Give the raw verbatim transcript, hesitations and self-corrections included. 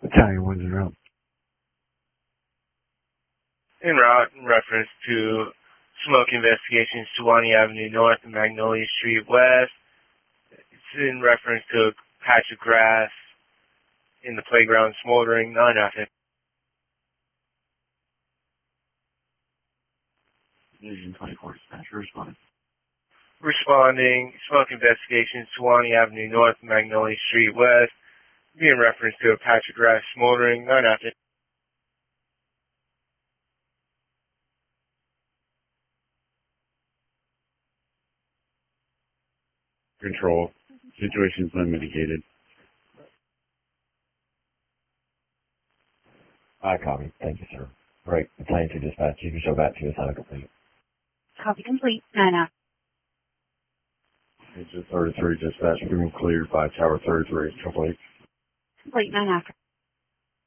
Italian ones en route. En route in reference to smoke investigations, Suwannee Avenue North and Magnolia Street West. It's in reference to a patch of grass in the playground smoldering. nine nothing. Division twenty-four dispatcher responding. Responding, smoke investigations, Suwannee Avenue North and Magnolia Street West. Be in reference to a patch of grass smoldering. nine nothing. Control. Situation's unmitigated. I copy. Thank you, sir. Great. Italian two dispatch. You can show back to us how to complete. Copy complete. nine after. Agent thirty-three dispatch being cleared by Tower thirty-three. Complete. Complete. nine after.